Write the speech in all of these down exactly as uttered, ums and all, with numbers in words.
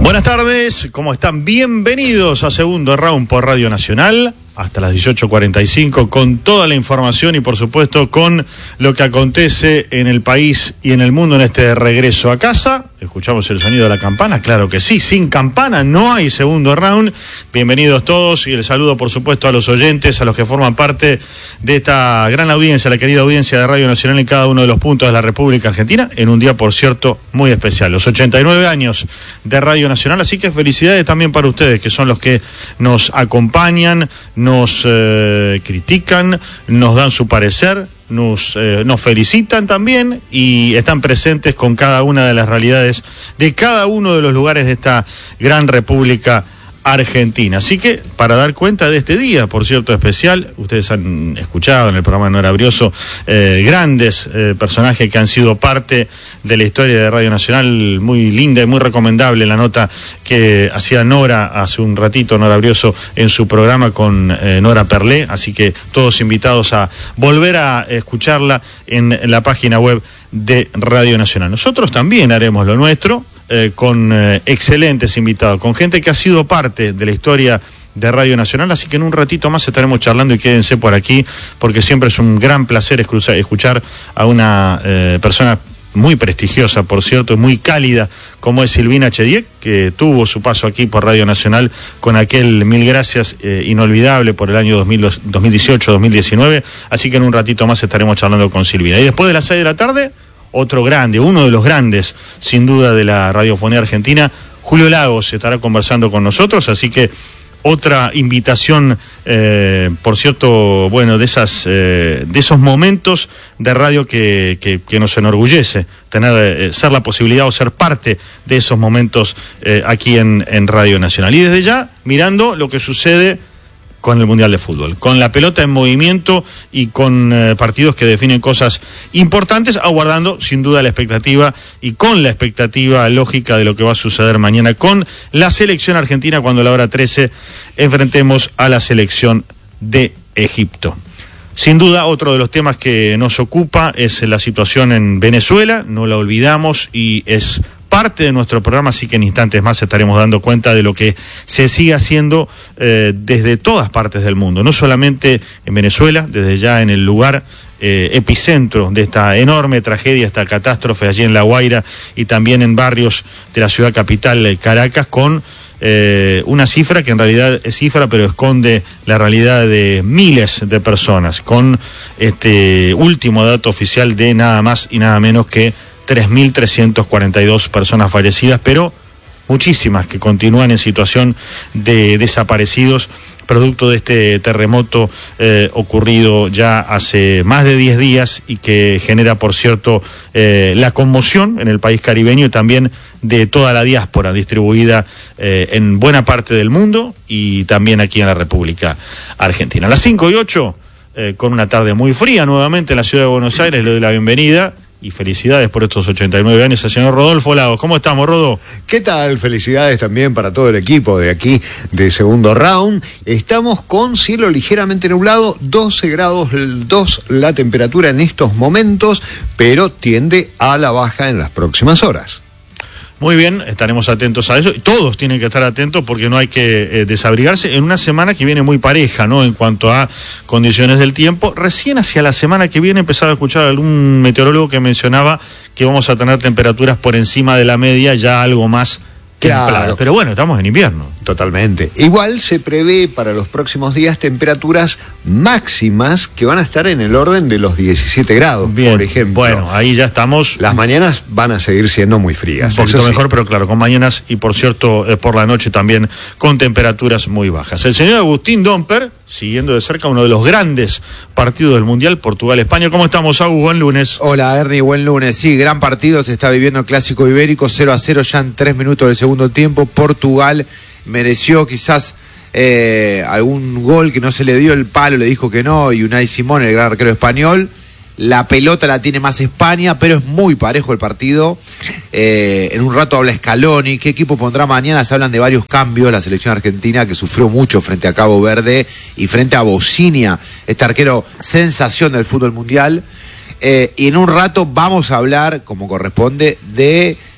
Buenas tardes, ¿cómo están? Bienvenidos a Segundo Round por Radio Nacional, hasta las dieciocho cuarenta y cinco, con toda la información y por supuesto con lo que acontece en el país y en el mundo en este regreso a casa. ¿Escuchamos el sonido de la campana? Claro que sí, sin campana no hay Segundo Round. Bienvenidos todos y el saludo por supuesto a los oyentes, a los que forman parte de esta gran audiencia, la querida audiencia de Radio Nacional en cada uno de los puntos de la República Argentina, en un día por cierto muy especial, los ochenta y nueve años de Radio Nacional, así que felicidades también para ustedes, que son los que nos acompañan, nos eh, critican, nos dan su parecer, nos, eh, nos felicitan también y están presentes con cada una de las realidades de cada uno de los lugares de esta gran República Argentina. Así que, para dar cuenta de este día, por cierto, especial, ustedes han escuchado en el programa de Nora Brioso eh, grandes eh, personajes que han sido parte de la historia de Radio Nacional, muy linda y muy recomendable la nota que hacía Nora hace un ratito, Nora Brioso, en su programa con eh, Nora Perlé, así que todos invitados a volver a escucharla en, en la página web de Radio Nacional. Nosotros también haremos lo nuestro, Eh, con eh, excelentes invitados, con gente que ha sido parte de la historia de Radio Nacional, así que en un ratito más estaremos charlando y quédense por aquí, porque siempre es un gran placer escuchar, escuchar a una eh, persona muy prestigiosa, por cierto, muy cálida, como es Silvina Chediek, que tuvo su paso aquí por Radio Nacional con aquel Mil Gracias eh, inolvidable por el año dos mil dieciocho dos mil diecinueve, así que en un ratito más estaremos charlando con Silvina. Y después de las seis de la tarde, otro grande, uno de los grandes, sin duda, de la radiofonía argentina, Julio Lagos, estará conversando con nosotros, así que otra invitación, eh, por cierto, bueno, de esas, eh, de esos momentos de radio que, que, que nos enorgullece, tener, eh, ser la posibilidad o ser parte de esos momentos eh, aquí en, en Radio Nacional. Y desde ya, mirando lo que sucede con el Mundial de Fútbol, con la pelota en movimiento y con eh, partidos que definen cosas importantes, aguardando sin duda la expectativa y con la expectativa lógica de lo que va a suceder mañana con la selección argentina cuando a la hora trece enfrentemos a la selección de Egipto. Sin duda, otro de los temas que nos ocupa es la situación en Venezuela, no la olvidamos y es parte de nuestro programa, así que en instantes más estaremos dando cuenta de lo que se sigue haciendo eh, desde todas partes del mundo, no solamente en Venezuela, desde ya en el lugar eh, epicentro de esta enorme tragedia, esta catástrofe allí en La Guaira y también en barrios de la ciudad capital, Caracas, con eh, una cifra que en realidad es cifra, pero esconde la realidad de miles de personas, con este último dato oficial de nada más y nada menos que tres mil trescientas cuarenta y dos personas fallecidas, pero muchísimas que continúan en situación de desaparecidos, producto de este terremoto eh, ocurrido ya hace más de diez días y que genera, por cierto, eh, la conmoción en el país caribeño y también de toda la diáspora distribuida eh, en buena parte del mundo y también aquí en la República Argentina. A las cinco y ocho, eh, con una tarde muy fría nuevamente en la ciudad de Buenos Aires, le doy la bienvenida y felicidades por estos ochenta y nueve años al señor Rodolfo Lagos. ¿Cómo estamos, Rodo? ¿Qué tal? Felicidades también para todo el equipo de aquí de Segundo Round. Estamos con cielo ligeramente nublado, doce grados dos la temperatura en estos momentos, pero tiende a la baja en las próximas horas. Muy bien, estaremos atentos a eso. Todos tienen que estar atentos porque no hay que eh, desabrigarse en una semana que viene muy pareja, ¿no? En cuanto a condiciones del tiempo. Recién hacia la semana que viene empezaba a escuchar a algún meteorólogo que mencionaba que vamos a tener temperaturas por encima de la media, ya algo más templadas. Claro. Pero bueno, estamos en invierno. Totalmente. Igual se prevé para los próximos días temperaturas máximas que van a estar en el orden de los diecisiete grados, bien, por ejemplo. Bueno, ahí ya estamos. Las mañanas van a seguir siendo muy frías. Un poquito eso mejor, sí. Pero claro, con mañanas y por cierto, eh, por la noche también con temperaturas muy bajas. El señor Agustín Domper, siguiendo de cerca uno de los grandes partidos del Mundial, Portugal-España. ¿Cómo estamos, Agus? Buen lunes. Hola, Ernie, buen lunes. Sí, gran partido, se está viviendo el Clásico Ibérico, cero a cero ya en tres minutos del segundo tiempo. Portugal mereció quizás eh, algún gol que no se le dio, el palo le dijo que no, y Unai Simón, el gran arquero español. La pelota la tiene más España, pero es muy parejo el partido. Eh, en un rato habla Scaloni. ¿Qué equipo pondrá mañana? Se hablan de varios cambios. La selección argentina, que sufrió mucho frente a Cabo Verde y frente a Bocinia, este arquero sensación del fútbol mundial. Eh, y en un rato vamos a hablar, como corresponde, de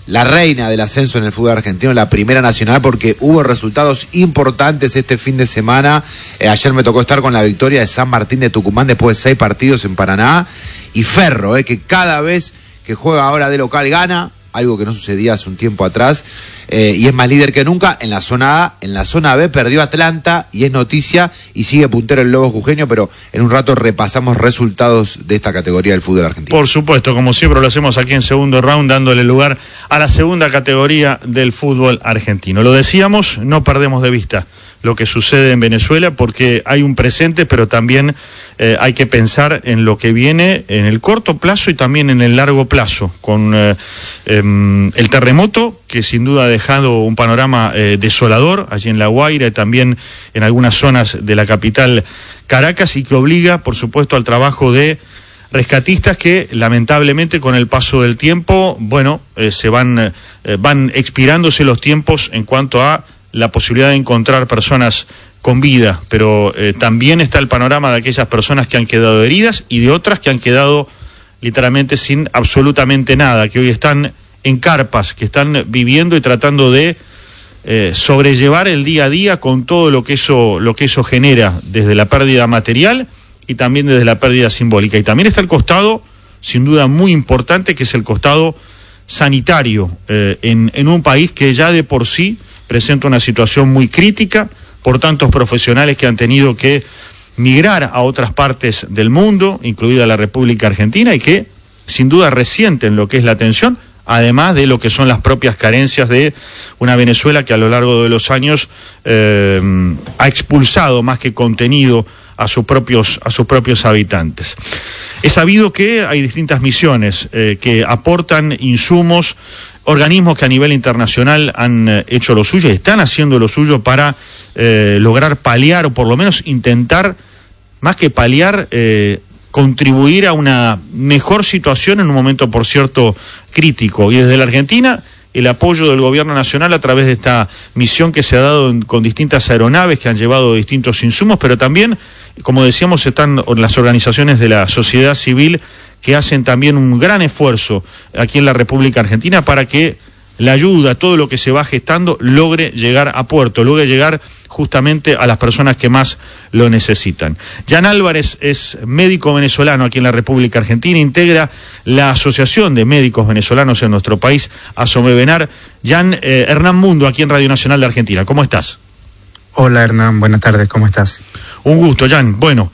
la reina del ascenso en el fútbol argentino, la Primera Nacional, porque hubo resultados importantes este fin de semana. Eh, ayer me tocó estar con la victoria de San Martín de Tucumán después de seis partidos en Paraná, y Ferro, eh, que cada vez que juega ahora de local gana, algo que no sucedía hace un tiempo atrás, eh, y es más líder que nunca en la zona A. En la zona B perdió Atlanta y es noticia, y sigue puntero el Lobo Jujeño, pero en un rato repasamos resultados de esta categoría del fútbol argentino. Por supuesto, como siempre lo hacemos aquí en Segundo Round, dándole lugar a la segunda categoría del fútbol argentino. Lo decíamos, no perdemos de vista lo que sucede en Venezuela, porque hay un presente, pero también eh, hay que pensar en lo que viene en el corto plazo y también en el largo plazo, con eh, eh, el terremoto, que sin duda ha dejado un panorama eh, desolador allí en La Guaira y también en algunas zonas de la capital Caracas, y que obliga, por supuesto, al trabajo de rescatistas que lamentablemente con el paso del tiempo, bueno, eh, se van, eh, van expirándose los tiempos en cuanto a la posibilidad de encontrar personas con vida, pero eh, también está el panorama de aquellas personas que han quedado heridas y de otras que han quedado literalmente sin absolutamente nada, que hoy están en carpas, que están viviendo y tratando de eh, sobrellevar el día a día con todo lo que eso, lo que eso genera, desde la pérdida material y también desde la pérdida simbólica. Y también está el costado, sin duda muy importante, que es el costado sanitario, eh, en, en un país que ya de por sí presenta una situación muy crítica por tantos profesionales que han tenido que migrar a otras partes del mundo, incluida la República Argentina, y que sin duda resienten lo que es la atención, además de lo que son las propias carencias de una Venezuela que a lo largo de los años eh, ha expulsado más que contenido a sus propios, a sus propios habitantes. Es sabido que hay distintas misiones eh, que aportan insumos, organismos que a nivel internacional han eh, hecho lo suyo y están haciendo lo suyo para eh, lograr paliar, o por lo menos intentar, más que paliar, eh, contribuir a una mejor situación en un momento, por cierto, crítico. Y desde la Argentina, el apoyo del gobierno nacional a través de esta misión que se ha dado en, con distintas aeronaves que han llevado distintos insumos, pero también, como decíamos, están las organizaciones de la sociedad civil que hacen también un gran esfuerzo aquí en la República Argentina para que la ayuda, todo lo que se va gestando, logre llegar a puerto, logre llegar justamente a las personas que más lo necesitan. Jan Álvarez es médico venezolano aquí en la República Argentina, integra la Asociación de Médicos Venezolanos en nuestro país, ASOMEVENAR. Jan, eh, Hernán Mundo, aquí en Radio Nacional de Argentina, ¿cómo estás? Hola Hernán, buenas tardes, ¿cómo estás? Un gusto, Jan. Bueno,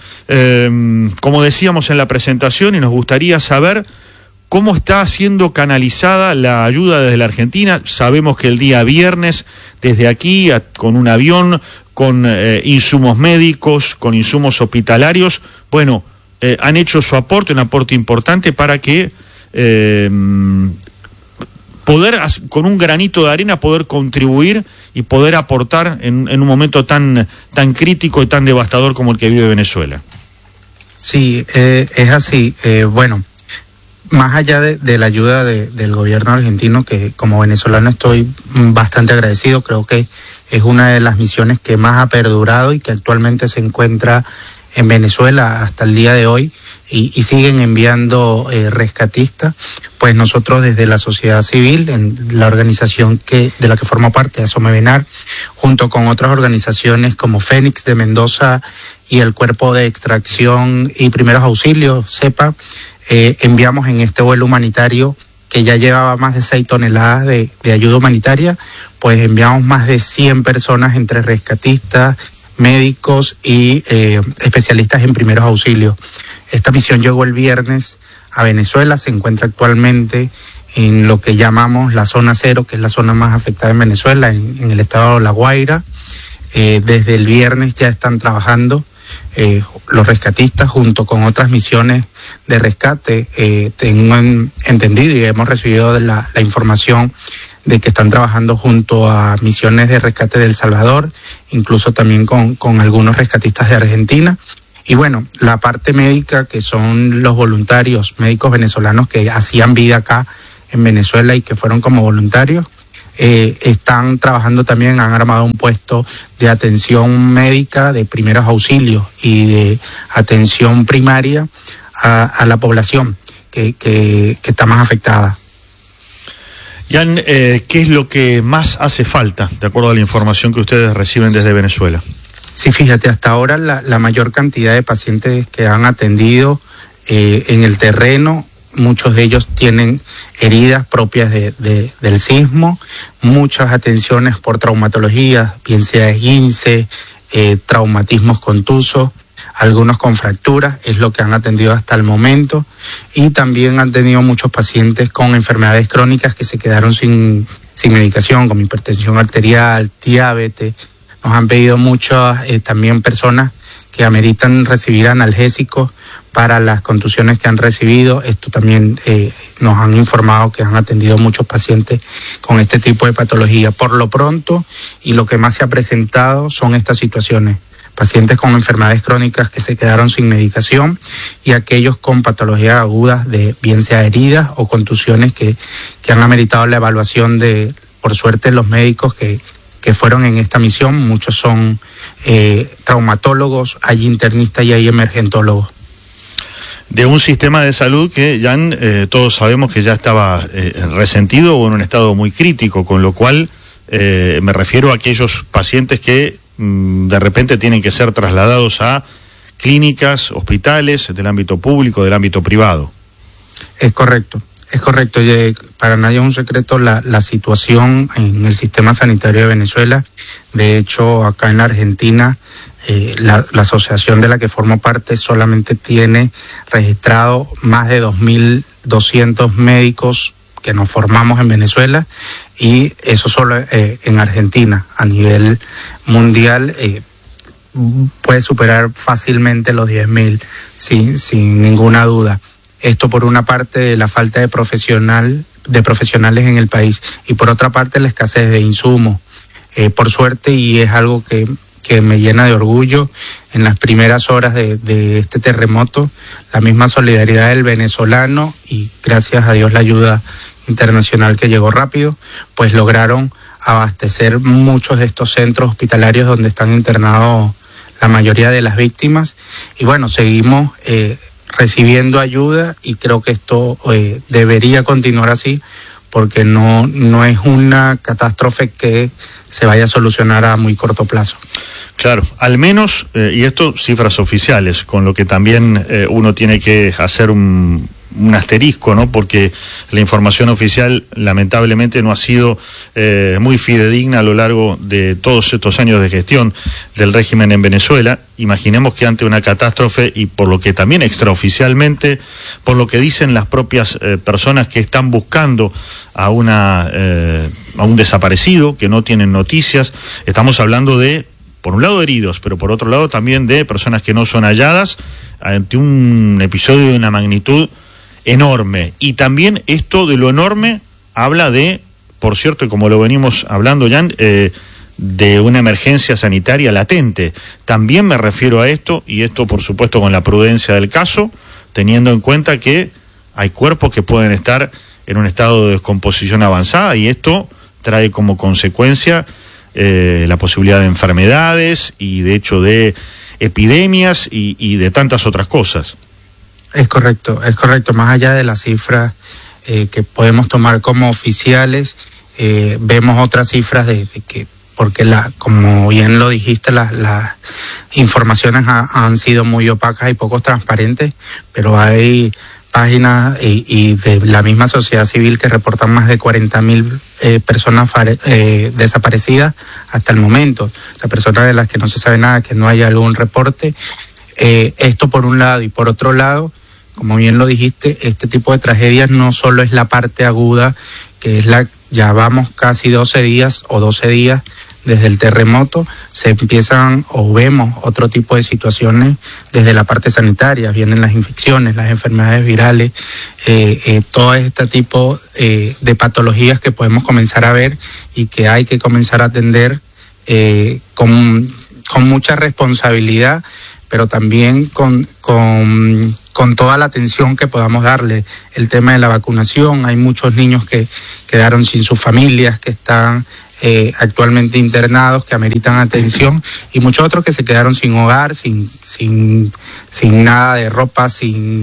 eh, como decíamos en la presentación, y nos gustaría saber cómo está siendo canalizada la ayuda desde la Argentina. Sabemos que el día viernes, desde aquí, a, con un avión, con eh, insumos médicos, con insumos hospitalarios, bueno, eh, han hecho su aporte, un aporte importante para que eh, poder, con un granito de arena, poder contribuir y poder aportar en, en un momento tan, tan crítico y tan devastador como el que vive Venezuela. Sí, eh, es así. Eh, bueno, más allá de, de la ayuda de, del gobierno argentino, que como venezolano estoy bastante agradecido, creo que es una de las misiones que más ha perdurado y que actualmente se encuentra en Venezuela hasta el día de hoy, y, y siguen enviando eh, rescatistas. Pues nosotros desde la sociedad civil, en la organización que de la que forma parte, ASOMEVENAR, junto con otras organizaciones como Fénix de Mendoza y el Cuerpo de Extracción y Primeros Auxilios, CEPA, eh, enviamos en este vuelo humanitario que ya llevaba más de seis toneladas de, de ayuda humanitaria, pues enviamos más de cien personas entre rescatistas, médicos y eh, especialistas en primeros auxilios. Esta misión llegó el viernes a Venezuela, se encuentra actualmente en lo que llamamos la zona cero, que es la zona más afectada en Venezuela, en, en el estado de La Guaira. Eh, desde el viernes ya están trabajando eh, los rescatistas junto con otras misiones de rescate. Eh, tengo en, entendido y hemos recibido la, la información de que están trabajando junto a misiones de rescate de El Salvador, incluso también con, con algunos rescatistas de Argentina. Y bueno, la parte médica, que son los voluntarios médicos venezolanos que hacían vida acá en Venezuela y que fueron como voluntarios, eh, están trabajando también, han armado un puesto de atención médica, de primeros auxilios y de atención primaria a, a la población que, que, que está más afectada. Jan, eh, ¿qué es lo que más hace falta, de acuerdo a la información que ustedes reciben desde Venezuela? Sí, fíjate, hasta ahora la, la mayor cantidad de pacientes que han atendido eh, en el terreno, muchos de ellos tienen heridas propias de, de, del sismo, muchas atenciones por traumatología, bien sea esguince, eh, traumatismos contusos, algunos con fracturas, es lo que han atendido hasta el momento, y también han tenido muchos pacientes con enfermedades crónicas que se quedaron sin, sin medicación, como hipertensión arterial, diabetes. Nos han pedido muchas eh, también personas que ameritan recibir analgésicos para las contusiones que han recibido. Esto también eh, nos han informado que han atendido muchos pacientes con este tipo de patología. Por lo pronto, y lo que más se ha presentado son estas situaciones: pacientes con enfermedades crónicas que se quedaron sin medicación y aquellos con patologías agudas de bien sea heridas o contusiones que, que han ameritado la evaluación de, por suerte, los médicos que, que fueron en esta misión. Muchos son eh, traumatólogos, hay internistas y hay emergentólogos. De un sistema de salud que ya eh, todos sabemos que ya estaba eh, resentido o en un estado muy crítico, con lo cual eh, me refiero a aquellos pacientes que de repente tienen que ser trasladados a clínicas, hospitales, del ámbito público, del ámbito privado. Es correcto, es correcto. Para nadie es un secreto la, la situación en el sistema sanitario de Venezuela. De hecho, acá en la Argentina, eh, la, la asociación de la que formo parte solamente tiene registrado más de dos mil doscientos médicos que nos formamos en Venezuela, y eso solo eh, en Argentina. A nivel mundial eh, puede superar fácilmente los diez mil, sin, sin ninguna duda. Esto por una parte la falta de profesional, de profesionales en el país, y por otra parte la escasez de insumos. Eh, por suerte, y es algo que, que me llena de orgullo, en las primeras horas de, de este terremoto, la misma solidaridad del venezolano y gracias a Dios la ayuda internacional que llegó rápido, pues lograron abastecer muchos de estos centros hospitalarios donde están internados la mayoría de las víctimas. Y bueno, seguimos eh, recibiendo ayuda, y creo que esto eh, debería continuar así, porque no, no es una catástrofe que se vaya a solucionar a muy corto plazo. Claro, al menos, eh, y esto cifras oficiales, con lo que también eh, uno tiene que hacer un un asterisco, ¿no? Porque la información oficial lamentablemente no ha sido eh, muy fidedigna a lo largo de todos estos años de gestión del régimen en Venezuela. Imaginemos que ante una catástrofe, y por lo que también extraoficialmente, por lo que dicen las propias eh, personas que están buscando a una eh, a un desaparecido, que no tienen noticias, estamos hablando de, por un lado, heridos, pero por otro lado también de personas que no son halladas ante un episodio de una magnitud enorme. Y también esto de lo enorme habla de, por cierto, como lo venimos hablando ya, eh, de una emergencia sanitaria latente. También me refiero a esto, y esto por supuesto con la prudencia del caso, teniendo en cuenta que hay cuerpos que pueden estar en un estado de descomposición avanzada, y esto trae como consecuencia eh, la posibilidad de enfermedades y de hecho de epidemias y, y de tantas otras cosas. Es correcto, es correcto. Más allá de las cifras eh, que podemos tomar como oficiales, eh, vemos otras cifras de, de que, porque la, como bien lo dijiste, las la informaciones ha, han sido muy opacas y poco transparentes, pero hay páginas y, y de la misma sociedad civil que reportan más de cuarenta mil eh, personas fare, eh, desaparecidas hasta el momento. O sea, personas de las que no se sabe nada, que no hay algún reporte. Eh, esto por un lado, y por otro lado, como bien lo dijiste, este tipo de tragedias no solo es la parte aguda, que es la, ya vamos casi doce días o doce días desde el terremoto, se empiezan o vemos otro tipo de situaciones desde la parte sanitaria, vienen las infecciones, las enfermedades virales, eh, eh, todo este tipo eh, de patologías que podemos comenzar a ver y que hay que comenzar a atender eh, con, con mucha responsabilidad, pero también con, con, con toda la atención que podamos darle. El tema de la vacunación, hay muchos niños que quedaron sin sus familias, que están eh, actualmente internados, que ameritan atención, y muchos otros que se quedaron sin hogar, sin, sin, sin nada de ropa, sin,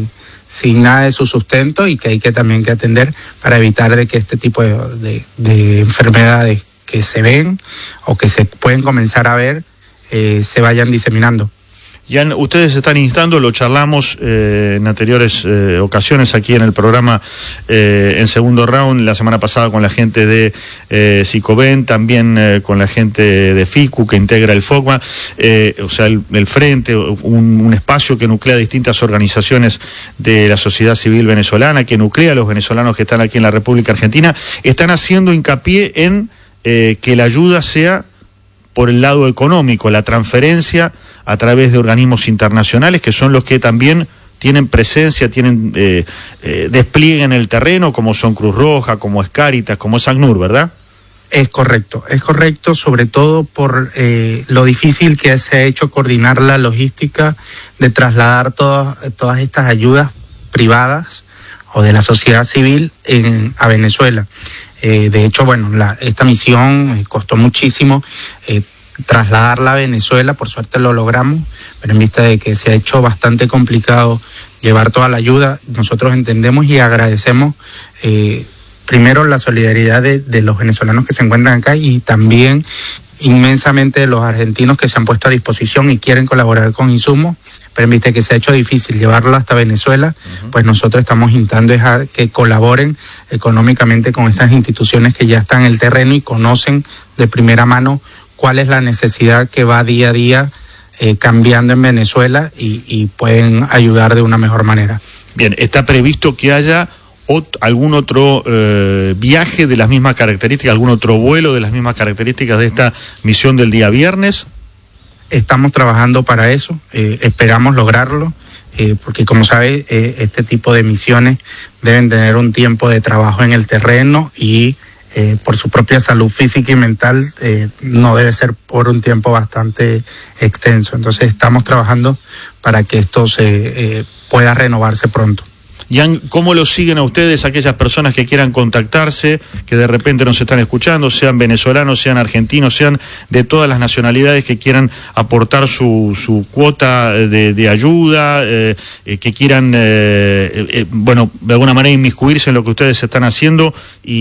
sin nada de su sustento y que hay que también que atender para evitar de que este tipo de, de, de enfermedades que se ven o que se pueden comenzar a ver eh, se vayan diseminando. Ya ustedes están instando, lo charlamos eh, en anteriores eh, ocasiones aquí en el programa eh, en segundo round, la semana pasada con la gente de eh, Sicoben, también eh, con la gente de FICU que integra el FOCMA, eh, o sea, el, el Frente, un, un espacio que nuclea distintas organizaciones de la sociedad civil venezolana, que nuclea a los venezolanos que están aquí en la República Argentina, están haciendo hincapié en eh, que la ayuda sea por el lado económico, la transferencia a través de organismos internacionales que son los que también tienen presencia, tienen eh, eh, despliegue en el terreno, como son Cruz Roja, como es Cáritas, como es ACNUR, ¿verdad? Es correcto, es correcto, sobre todo por eh, lo difícil que se ha hecho coordinar la logística de trasladar todas, todas estas ayudas privadas o de la sociedad civil en, a Venezuela. Eh, de hecho, bueno, la, esta misión eh, costó muchísimo eh, trasladarla a Venezuela, por suerte lo logramos, pero en vista de que se ha hecho bastante complicado llevar toda la ayuda, nosotros entendemos y agradecemos eh, primero la solidaridad de, de los venezolanos que se encuentran acá y también inmensamente de los argentinos que se han puesto a disposición y quieren colaborar con insumos, pero en vista de que se ha hecho difícil llevarlo hasta Venezuela, uh-huh. pues nosotros estamos instando a que colaboren económicamente con estas instituciones que ya están en el terreno y conocen de primera mano cuál es la necesidad que va día a día eh, cambiando en Venezuela y, y pueden ayudar de una mejor manera. Bien, ¿está previsto que haya ot- algún otro eh, viaje de las mismas características, algún otro vuelo de las mismas características de esta misión del día viernes? Estamos trabajando para eso, eh, esperamos lograrlo, eh, porque como sabe, eh, este tipo de misiones deben tener un tiempo de trabajo en el terreno y eh, por su propia salud física y mental eh, no debe ser por un tiempo bastante extenso. Entonces estamos trabajando para que esto se eh, pueda renovarse pronto. Jan, ¿cómo lo siguen a ustedes aquellas personas que quieran contactarse, que de repente nos están escuchando, sean venezolanos, sean argentinos, sean de todas las nacionalidades que quieran aportar su, su cuota de, de ayuda, eh, eh, que quieran, eh, eh, bueno, de alguna manera inmiscuirse en lo que ustedes están haciendo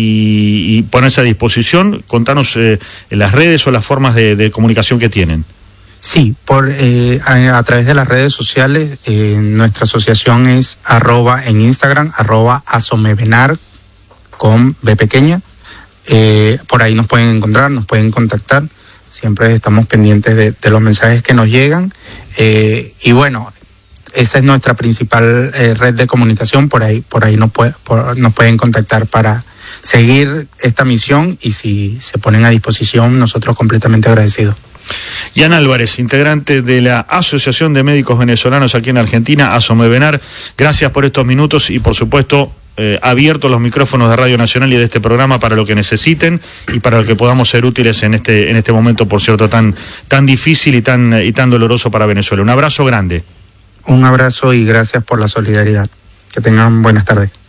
y, y ponerse a disposición? Contanos eh, las redes o las formas de, de comunicación que tienen. Sí, por eh, a, a través de las redes sociales, eh, nuestra asociación es arroba en Instagram, arroba asomebenar con B pequeña. Eh, por ahí nos pueden encontrar, nos pueden contactar. Siempre estamos pendientes de, de los mensajes que nos llegan. Eh, y bueno, esa es nuestra principal eh, red de comunicación. Por ahí, por ahí nos, puede, por, nos pueden contactar para seguir esta misión y si se ponen a disposición, nosotros completamente agradecidos. Jan Álvarez, integrante de la Asociación de Médicos Venezolanos aquí en Argentina, ASOMEVENAR, gracias por estos minutos y por supuesto eh, abiertos los micrófonos de Radio Nacional y de este programa para lo que necesiten y para lo que podamos ser útiles en este en este momento, por cierto, tan tan difícil y tan y tan doloroso para Venezuela. Un abrazo grande. Un abrazo y gracias por la solidaridad. Que tengan buenas tardes.